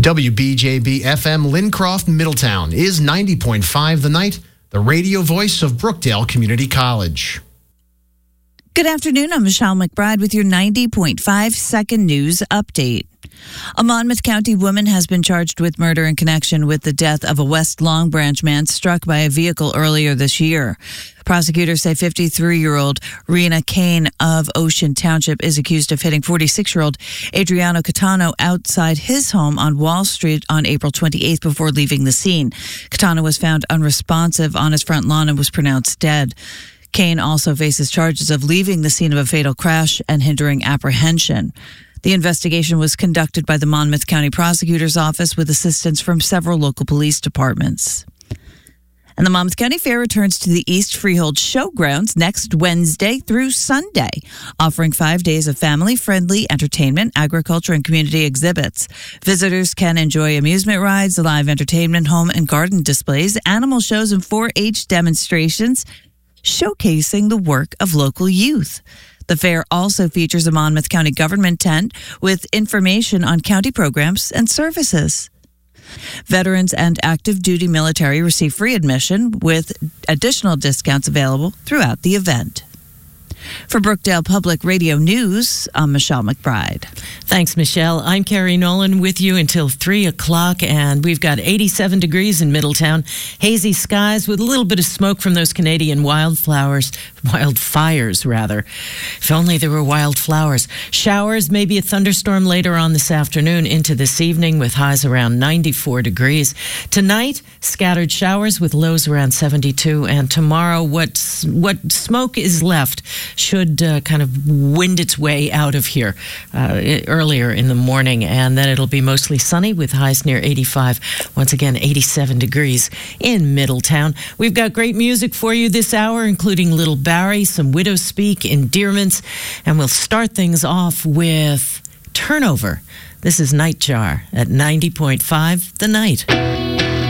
WBJB FM Lincroft Middletown is 90.5 The Night, the radio voice of Brookdale Community College. Good afternoon. I'm Michelle McBride with your 90.5 second news update. A Monmouth County woman has been charged with murder in connection with the death of a West Long Branch man struck by a vehicle earlier this year. Prosecutors say 53-year-old Rena Kane of Ocean Township is accused of hitting 46-year-old Adriano Catano outside his home on Wall Street on April 28th before leaving the scene. Catano was found unresponsive on his front lawn and was pronounced dead. Kane also faces charges of leaving the scene of a fatal crash and hindering apprehension. The investigation was conducted by the Monmouth County Prosecutor's Office with assistance from several local police departments. And the Monmouth County Fair returns to the East Freehold Showgrounds next Wednesday through Sunday, offering 5 days of family-friendly entertainment, agriculture, and community exhibits. Visitors can enjoy amusement rides, live entertainment, home and garden displays, animal shows, and 4-H demonstrations, showcasing the work of local youth. The fair also features a Monmouth County government tent with information on county programs and services. Veterans and active duty military receive free admission with additional discounts available throughout the event. For Brookdale Public Radio News, I'm Michelle McBride. Thanks, Michelle. I'm Carrie Nolan with you until 3 o'clock, and we've got 87 degrees in Middletown. Hazy skies with a little bit of smoke from those Canadian wildfires, rather. If only there were wildflowers. Showers, maybe a thunderstorm later on this afternoon into this evening with highs around 94 degrees. Tonight, scattered showers with lows around 72, and tomorrow, what smoke is left should kind of wind its way out of here earlier in the morning, and then it'll be mostly sunny with highs near 85. Once again, 87 degrees in Middletown. We've got great music for you this hour, including Little Barry, some Widow Speak, endearments, and we'll start things off with Turnover. This is Nightjar at 90.5 The Night.